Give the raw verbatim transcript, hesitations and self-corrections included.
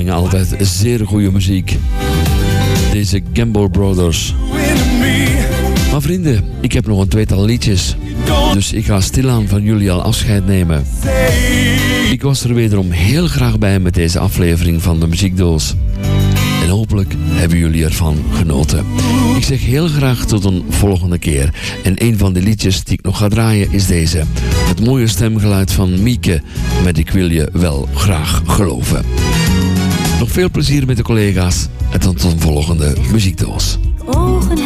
brengen altijd zeer goede muziek. Deze Gamble Brothers. Maar vrienden, ik heb nog een tweetal liedjes. Dus ik ga stilaan van jullie al afscheid nemen. Ik was er wederom heel graag bij met deze aflevering van de Muziekdoos. En hopelijk hebben jullie ervan genoten. Ik zeg heel graag tot een volgende keer. En een van de liedjes die ik nog ga draaien is deze. Het mooie stemgeluid van Mieke met Ik wil je wel graag geloven. Nog veel plezier met de collega's en tot een volgende Muziekdoos.